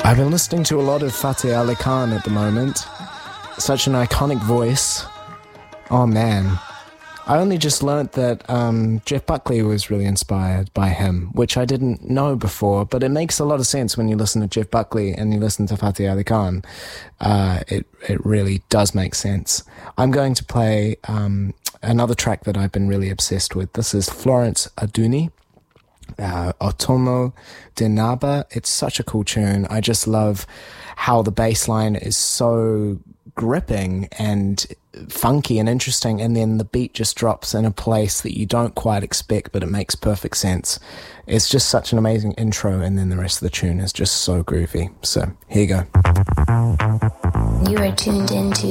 I've been listening to a lot of Fateh Ali Khan at the moment. Such an iconic voice. Oh man. I only just learnt that Jeff Buckley was really inspired by him, which I didn't know before, but it makes a lot of sense when you listen to Jeff Buckley and you listen to Fateh Ali Khan. It really does make sense. I'm going to play another track that I've been really obsessed with. This is Florence Aduni. Otomo de Naba. It's such a cool tune. I just love how the bass line is so gripping and funky and interesting, and then the beat just drops in a place that you don't quite expect, but it makes perfect sense. It's just such an amazing intro, and then the rest of the tune is just so groovy. So here you go. You are tuned into